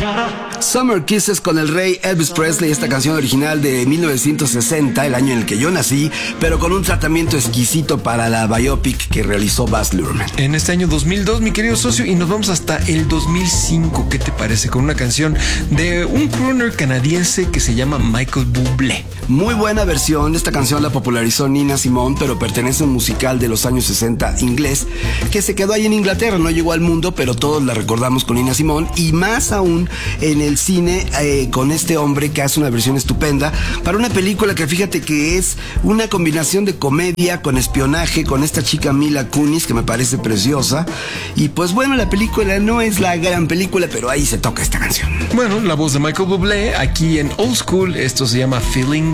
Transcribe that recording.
Summer Kisses con el rey Elvis Presley, esta canción original de 1960, el año en el que yo nací, pero con un tratamiento exquisito para la biopic que realizó Baz Luhrmann. En este año 2002, mi querido socio, y nos vamos hasta el 2005, ¿qué te parece? Con una canción de un crooner canadiense que se llama Michael Bublé. Muy buena versión, esta canción la popularizó Nina Simone, pero pertenece a un musical de los años 60 inglés, que se quedó ahí en Inglaterra, no llegó al mundo, pero todos la recordamos con Nina Simone, y más aún en el cine con este hombre que hace una versión estupenda para una película que fíjate que es una combinación de comedia con espionaje, con esta chica Mila Kunis que me parece preciosa, y pues bueno, la película no es la gran película, pero ahí se toca esta canción. Bueno, la voz de Michael Bublé aquí en Old School, esto se llama Feeling